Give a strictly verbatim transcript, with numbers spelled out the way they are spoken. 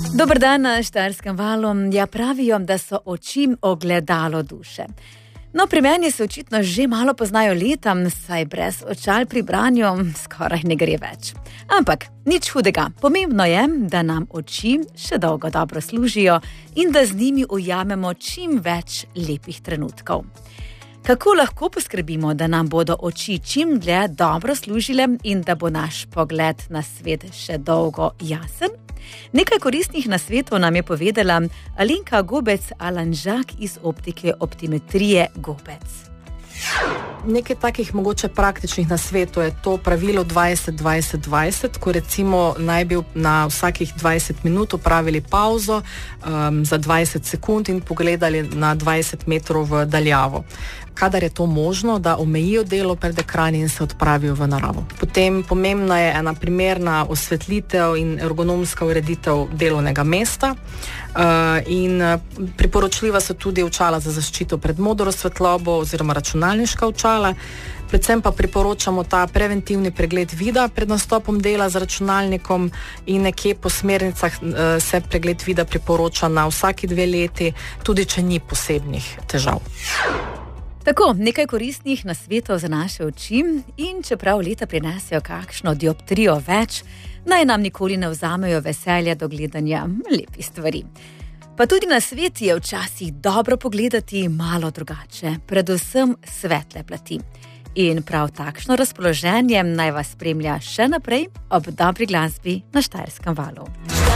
Dober dan na Štajerskem valu. Ja, pravijo, da so oči ogledalo duše. No, pri meni se očitno že malo poznajo leta, saj brez očal pri branju skoraj ne gre več. Ampak nič hudega. Pomembno je, da nam oči še dolgo dobro služijo in da z njimi ujamemo čim več lepih trenutkov. Kako lahko poskrbimo, da nam bodo oči čim dlje dobro služile in da bo naš pogled na svet še dolgo jasen? Nekaj koristnih nasvetov nam je povedala Alenka Gobec-Alanžak iz optike optimetrije Gobec. Nekaj takih mogoče praktičnih nasvetov je to pravilo dvajset dvajset dvajset, ko recimo naj bi na vsakih dvajset minut opravili pauzo um, za dvajset sekund in pogledali na dvajset metrov v daljavo. Kadar je to možno, da omejijo delo pred ekrani in se odpravijo v naravo. Potem pomembna je ena primerna osvetlitev in ergonomska ureditev delovnega mesta uh, in priporočljiva so tudi očala za zaščito pred modro svetlobo oziroma računalniška očala. Predvsem pa priporočamo ta preventivni pregled vida pred nastopom dela z računalnikom in nekje po smernicah uh, se pregled vida priporoča na vsaki dve leti, tudi če ni posebnih težav. Tako, nekaj koristnih nasvetov za naše oči in čeprav leta prinesejo kakšno dioptrijo več, naj nam nikoli ne vzamejo veselja do gledanja lepih stvari. Pa tudi na svet je včasih dobro pogledati malo drugače, predvsem svetle plati. In prav takšno razpoloženje naj vas spremlja še naprej ob dobri glasbi na Štajerskem valu.